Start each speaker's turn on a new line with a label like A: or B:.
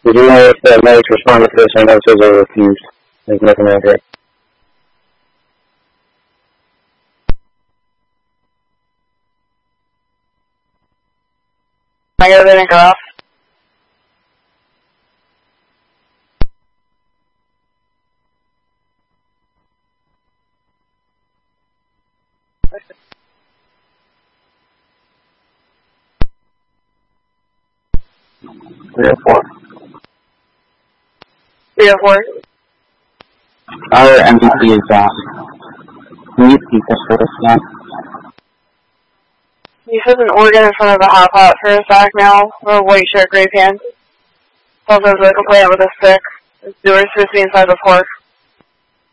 A: Did you know if the medics responded to this or were refused? There's nothing out here.
B: I got everything off.
A: Three or four.
B: 304.
C: Our MVP is down. Can you repeat that for us again?
B: He says an organ in front of a hot pot for a sack now, with a white shirt, gray pants. Also has a complaint with a stick. His doer's supposed to be inside the pork.